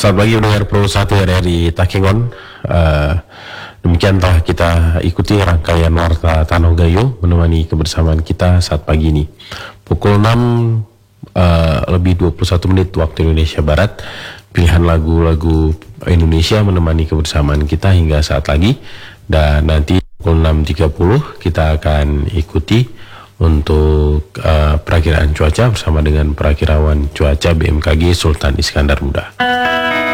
Selamat pagi pendengar Pro 1 RRI Takengon. Demikian telah kita ikuti rangkaian Warta Tanah Gayo menemani kebersamaan kita saat pagi ini. Pukul 6 lebih 21 menit waktu Indonesia Barat. Pilihan lagu-lagu Indonesia menemani kebersamaan kita hingga saat lagi. Dan nanti pukul 6.30 kita akan ikuti untuk perakiraan cuaca bersama dengan perakirawan cuaca BMKG Sultan Iskandar Muda.